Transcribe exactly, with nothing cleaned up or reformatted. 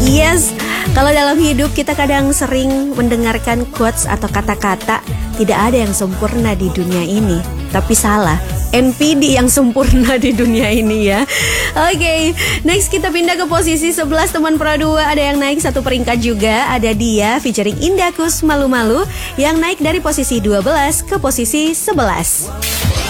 Yes, kalau dalam hidup kita kadang sering mendengarkan quotes atau kata-kata tidak ada yang sempurna di dunia ini. Tapi salah, N P D yang sempurna di dunia ini ya. Oke, okay, next kita pindah ke posisi sebelas teman Pro dua. Ada yang naik satu peringkat juga. Ada dia featuring Indahkus Malu-Malu yang naik dari posisi dua belas ke posisi sebelas.